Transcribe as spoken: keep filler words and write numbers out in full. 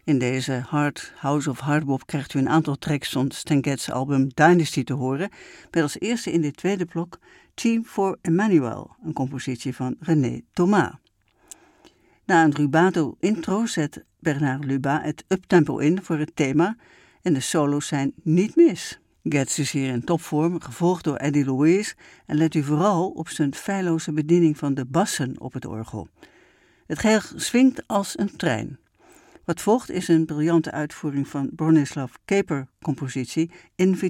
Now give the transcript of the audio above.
In deze Hard House of Hardbop krijgt u een aantal tracks van Stan Getz' album Dynasty te horen, met als eerste in dit tweede blok Team for Emmanuel, een compositie van René Thomas. Na een rubato intro zet Bernard Luba het uptempo in voor het thema en de solo's zijn niet mis. Getz is hier in topvorm, gevolgd door Eddie Louise en let u vooral op zijn feilloze bediening van de bassen op het orgel. Het geheel swingt als een trein. Wat volgt is een briljante uitvoering van Bronislaw Kaper compositie Invitations.